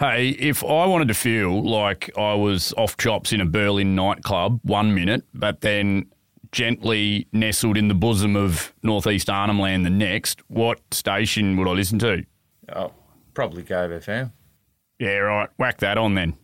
Hey, if I wanted to feel like I was off chops in a Berlin nightclub 1 minute, but then gently nestled in the bosom of northeast Arnhem Land the next, what station would I listen to? Oh, probably Gove FM. Yeah, right. Whack that on then.